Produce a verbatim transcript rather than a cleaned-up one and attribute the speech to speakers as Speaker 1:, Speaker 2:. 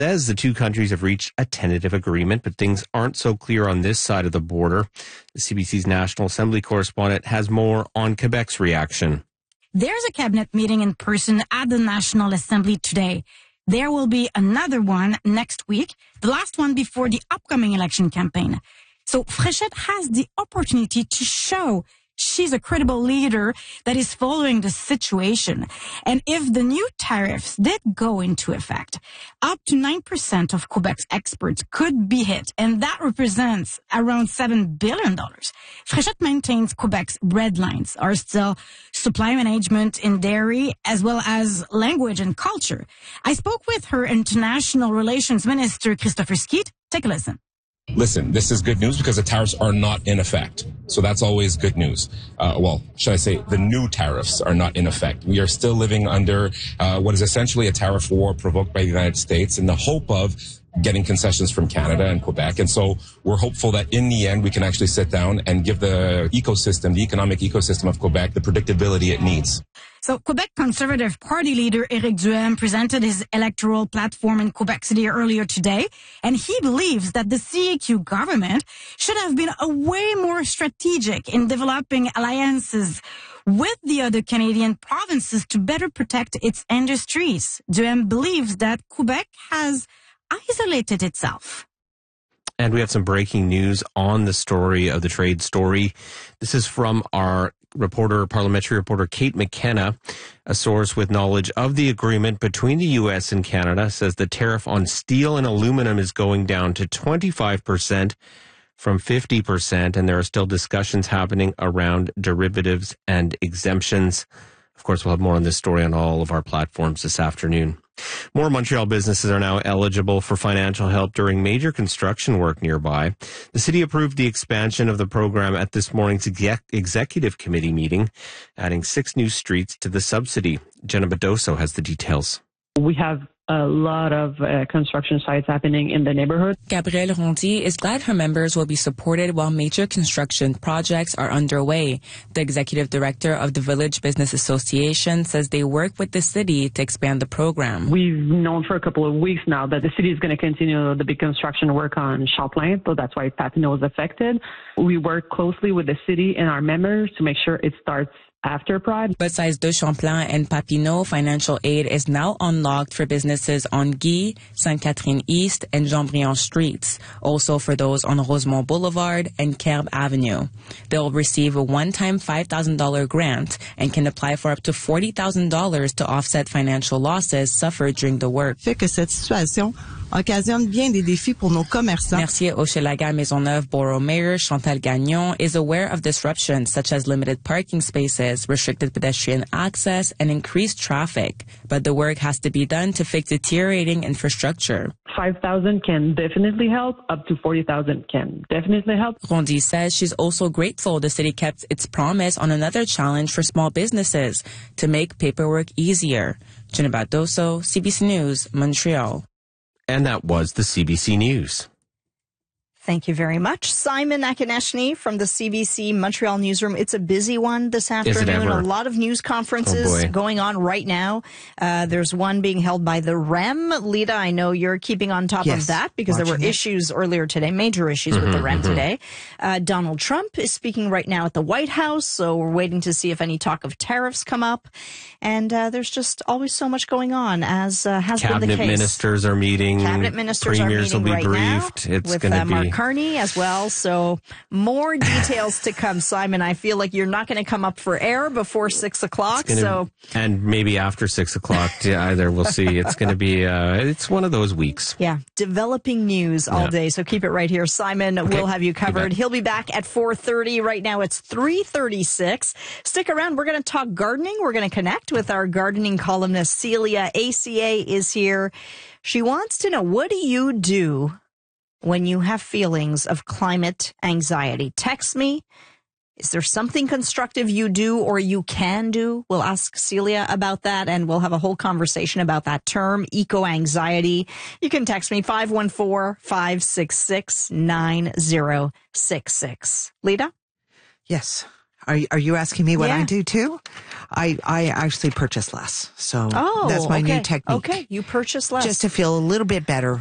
Speaker 1: says the two countries have reached a tentative agreement, but things aren't so clear on this side of the border. The C B C's National Assembly correspondent has more on Quebec's reaction.
Speaker 2: There's a cabinet meeting in person at the National Assembly today. There will be another one next week, the last one before the upcoming election campaign. So Fréchette has the opportunity to show she's a credible leader that is following the situation. And if the new tariffs did go into effect, up to nine percent of Quebec's exports could be hit, and that represents around seven billion dollars. Fréchette maintains Quebec's red lines are still supply management in dairy, as well as language and culture. I spoke with her International Relations Minister, Christopher Skeet. Take a listen.
Speaker 3: Listen, this is good news because the tariffs are not in effect. So that's always good news. Uh, well, should I say the new tariffs are not in effect. We are still living under uh, what is essentially a tariff war provoked by the United States in the hope of getting concessions from Canada and Quebec. And so we're hopeful that in the end we can actually sit down and give the ecosystem, the economic ecosystem of Quebec, the predictability it needs.
Speaker 2: So Quebec Conservative Party leader Éric Duhaime presented his electoral platform in Quebec City earlier today, and he believes that the C A Q government should have been a way more strategic in developing alliances with the other Canadian provinces to better protect its industries. Duhaime believes that Quebec has isolated itself.
Speaker 1: And we have some breaking news on the story of the trade story. This is from our reporter, parliamentary reporter Kate McKenna. A source with knowledge of the agreement between the U S and Canada says the tariff on steel and aluminum is going down to twenty-five percent from fifty percent, and there are still discussions happening around derivatives and exemptions. Of course, we'll have more on this story on all of our platforms this afternoon. More Montreal businesses are now eligible for financial help during major construction work nearby. The city approved the expansion of the program at this morning's exec- executive committee meeting, adding six new streets to the subsidy. Jenna Bedoso has the details.
Speaker 4: We have a lot of uh, construction sites happening in the neighborhood.
Speaker 5: Gabrielle Rondy is glad her members will be supported while major construction projects are underway. The executive director of the Village Business Association says they work with the city to expand the program.
Speaker 4: We've known for a couple of weeks now that the city is going to continue the big construction work on Champlain, so that's why Papineau is affected. We work closely with the city and our members to make sure it starts after Pride.
Speaker 5: Besides de Champlain and Papineau, financial aid is now unlocked for businesses on Guy, Sainte-Catherine East, and Jean-Briand streets. Also for those on Rosemont Boulevard and Kerb Avenue. They'll receive a one-time five thousand dollars grant and can apply for up to forty thousand dollars to offset financial losses suffered during the work.
Speaker 6: Fait que cette situation occasionne bien des défis pour nos commerçants.
Speaker 5: Mercier-Hochelaga Maisonneuve Borough Mayor Chantal Gagnon is aware of disruptions such as limited parking spaces, restricted pedestrian access, and increased traffic. But the work has to be done to fix deteriorating infrastructure.
Speaker 4: five thousand can definitely help. Up to forty thousand can definitely help.
Speaker 5: Rondy says she's also grateful the city kept its promise on another challenge for small businesses to make paperwork easier. Jenna Bedoso, C B C News, Montreal.
Speaker 1: And that was the C B C News.
Speaker 7: Thank you very much. Simon Akineshny from the C B C Montreal newsroom. It's a busy one this afternoon. A lot of news conferences
Speaker 1: oh
Speaker 7: going on right now. Uh, there's one being held by the R E M. Lita, I know you're keeping on top
Speaker 6: yes,
Speaker 7: of that because there were
Speaker 6: it.
Speaker 7: issues earlier today, major issues
Speaker 1: mm-hmm,
Speaker 7: with the R E M
Speaker 1: mm-hmm.
Speaker 7: today. Uh, Donald Trump is speaking right now at the White House, so we're waiting to see if any talk of tariffs come up. And uh, there's just always so much going on, as uh, has
Speaker 1: Cabinet
Speaker 7: been the case.
Speaker 1: Cabinet ministers are meeting.
Speaker 7: Cabinet ministers
Speaker 1: Premiers
Speaker 7: are meeting
Speaker 1: will be
Speaker 7: right
Speaker 1: briefed.
Speaker 7: now
Speaker 1: It's
Speaker 7: with
Speaker 1: going to
Speaker 7: uh,
Speaker 1: be
Speaker 7: Mark Carney as well. So more details to come, Simon. I feel like you're not going to come up for air before six o'clock.
Speaker 1: Gonna,
Speaker 7: so
Speaker 1: and maybe after six o'clock either. We'll see. It's going to be. Uh, it's one of those weeks.
Speaker 7: yeah, developing news all
Speaker 1: Yeah.
Speaker 7: day. So keep it right here, Simon.
Speaker 1: Okay.
Speaker 7: We'll have you covered.
Speaker 1: You
Speaker 7: He'll be back at four thirty. Right now it's three thirty-six. Stick around. We're going to talk gardening. We're going to connect with our gardening columnist Celia. A C A is here. She wants to know, what do you do when you have feelings of climate anxiety? Text me. Is there something constructive you do or you can do? We'll ask Celia about that, and we'll have a whole conversation about that term, eco-anxiety. You can text me five one four, five six six, nine zero six six. Lita?
Speaker 6: Yes.
Speaker 8: Are, are you asking me what
Speaker 7: Yeah.
Speaker 8: I do too? I, I actually purchase less. So
Speaker 7: Oh,
Speaker 8: that's my
Speaker 7: okay.
Speaker 8: new technique.
Speaker 7: Okay, you purchase less.
Speaker 8: Just to feel a little bit better